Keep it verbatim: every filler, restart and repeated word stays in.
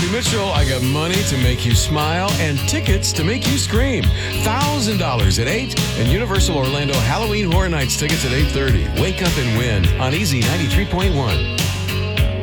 Joni Mitchell, I got money to make you smile and tickets to make you scream. one thousand dollars at eight and Universal Orlando Halloween Horror Nights tickets at eight thirty. Wake up and win on Easy ninety-three point one.